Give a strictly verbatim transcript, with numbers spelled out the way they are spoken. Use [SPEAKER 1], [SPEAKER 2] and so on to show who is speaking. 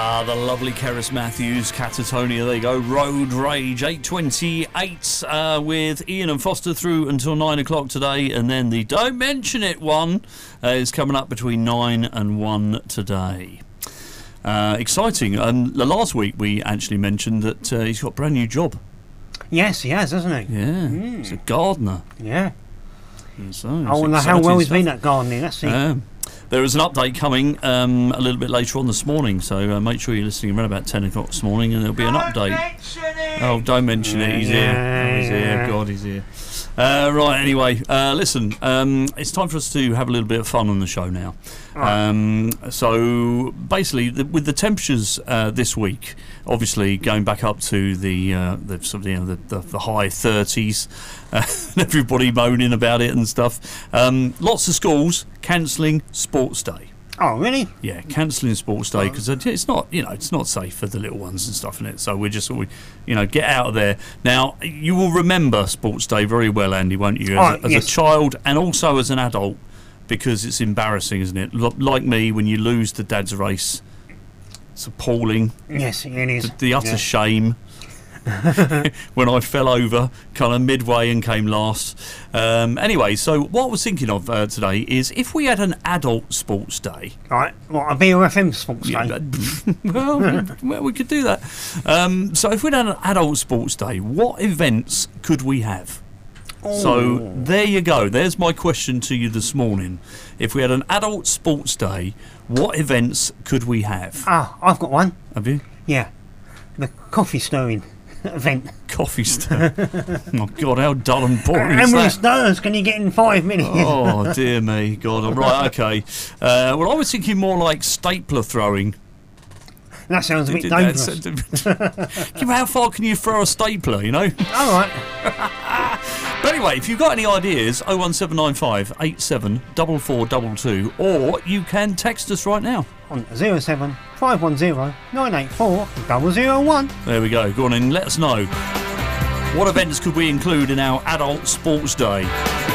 [SPEAKER 1] Ah, the lovely Cerys Matthews, Catatonia. There you go. Road Rage, eight twenty-eight uh, with Ian and Foster through until nine o'clock today. And then the Don't Mention It one uh, is coming up between nine and one today. Uh, exciting. Um, last week we actually mentioned that uh, he's got a brand new job.
[SPEAKER 2] Yes, he has, hasn't he?
[SPEAKER 1] Yeah,
[SPEAKER 2] mm.
[SPEAKER 1] he's a gardener.
[SPEAKER 2] Yeah.
[SPEAKER 1] And so
[SPEAKER 2] I wonder how well he's
[SPEAKER 1] stuff.
[SPEAKER 2] been at gardening. Let's see.
[SPEAKER 1] Um, there is an update coming um, a little bit later on this morning, so uh, make sure you're listening around about ten o'clock this morning, and there'll be an
[SPEAKER 3] Don't
[SPEAKER 1] update.
[SPEAKER 3] mention it.
[SPEAKER 1] Oh, don't mention it. He's here. Oh, he's here. God, he's here. Uh, right, anyway, uh, listen, um, it's time for us to have a little bit of fun on the show now.
[SPEAKER 2] Right.
[SPEAKER 1] Um, so, basically, the, with the temperatures uh, this week, obviously going back up to the uh, the, sort of, you know, the, the, the high thirties, uh, everybody moaning about it and stuff. Um, lots of schools cancelling Sports Day.
[SPEAKER 2] Oh, really?
[SPEAKER 1] Yeah, cancelling Sports Day because it's not, you know, it's not safe for the little ones and stuff in it. So we're just, we, you know, get out of there. Now, you will remember Sports Day very well, Andy, won't you? As,
[SPEAKER 2] Oh,
[SPEAKER 1] as
[SPEAKER 2] yes.
[SPEAKER 1] a child and also as an adult, because it's embarrassing, isn't it? L- like me, when you lose the dad's race, it's appalling.
[SPEAKER 2] Yes, it is.
[SPEAKER 1] The, the utter
[SPEAKER 2] Yeah.
[SPEAKER 1] shame. When I fell over kind of midway and came last. Um, anyway, so what I was thinking of uh, today is if we had an adult sports day.
[SPEAKER 2] Right, what, a B O F M Sports Day?
[SPEAKER 1] Yeah, well, well, we could do that. Um, so if we had an adult sports day, what events could we have? So there you go. There's my question to you this morning. If we had an adult sports day, what events could we have?
[SPEAKER 2] Ah, I've got one.
[SPEAKER 1] Have you?
[SPEAKER 2] Yeah. The coffee stirring event.
[SPEAKER 1] Coffee stir. Oh, God, how dull and boring
[SPEAKER 2] How
[SPEAKER 1] is
[SPEAKER 2] many
[SPEAKER 1] that?
[SPEAKER 2] stirs can you get in five minutes?
[SPEAKER 1] Oh, dear me. God, all right, okay. Uh, well, I was thinking more like stapler throwing.
[SPEAKER 2] That sounds a bit
[SPEAKER 1] That's-
[SPEAKER 2] dangerous.
[SPEAKER 1] Yeah, how far can you throw a stapler, you know?
[SPEAKER 2] All right.
[SPEAKER 1] But anyway, if you've got any ideas, oh one seven nine five eight seven four four two two, or you can text us right now.
[SPEAKER 2] On zero seven five one zero nine eight four double zero one.
[SPEAKER 1] There we go. Go on and let us know. What events could we include in our adult sports day?